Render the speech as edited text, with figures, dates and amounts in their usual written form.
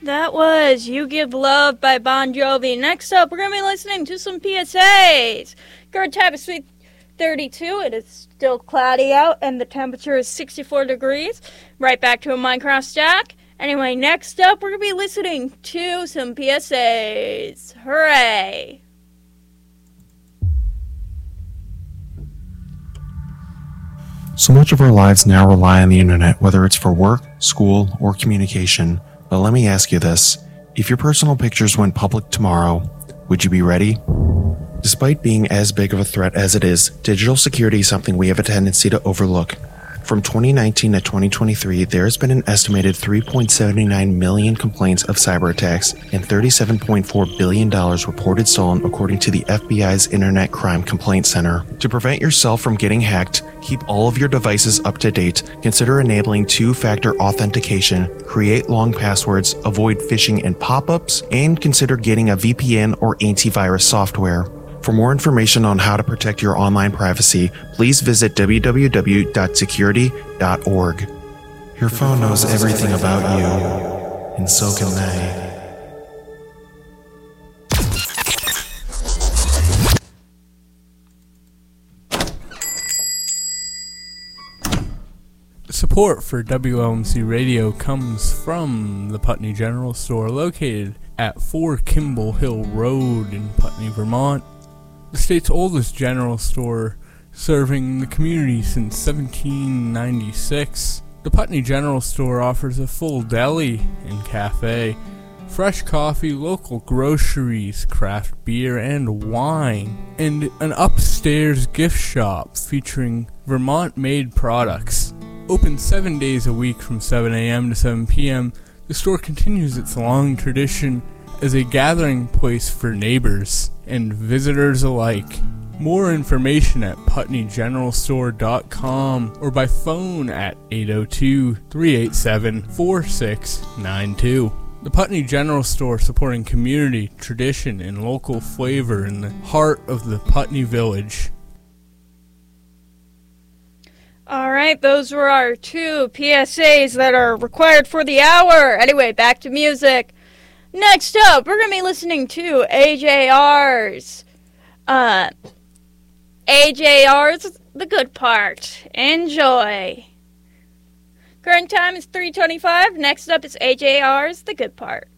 That was You Give Love by Bon Jovi. Next up, we're going to be listening to some PSAs. Current time is 3:32. It is still cloudy out, and the temperature is 64 degrees. Right back to a Minecraft stack. Anyway, next up, we're going to be listening to some PSAs. Hooray! So much of our lives now rely on the internet, whether it's for work, school, or communication. But let me ask you this. If your personal pictures went public tomorrow, would you be ready? Despite being as big of a threat as it is, digital security is something we have a tendency to overlook. From 2019 to 2023, there has been an estimated 3.79 million complaints of cyber attacks and $37.4 billion reported stolen according to the FBI's Internet Crime Complaint Center. To prevent yourself from getting hacked, keep all of your devices up to date, consider enabling two-factor authentication, create long passwords, avoid phishing and pop-ups, and consider getting a VPN or antivirus software. For more information on how to protect your online privacy, please visit www.security.org. Your phone knows everything about you, and so can they. Support for WLMC Radio comes from the Putney General Store, located at 4 Kimball Hill Road in Putney, Vermont. The state's oldest general store, serving the community since 1796. The Putney General Store offers a full deli and cafe, fresh coffee, local groceries, craft beer and wine, and an upstairs gift shop featuring Vermont-made products. Open 7 days a week from 7 a.m. to 7 p.m., the store continues its long tradition as a gathering place for neighbors and visitors alike. More information at putneygeneralstore.com or by phone at 802-387-4692. The Putney General Store, supporting community, tradition, and local flavor in the heart of the Putney Village. Alright, those were our two PSAs that are required for the hour. Anyway, back to music. Next up, we're going to be listening to AJR's. AJR's The Good Part. Enjoy. Current time is 3:25. Next up is AJR's The Good Part.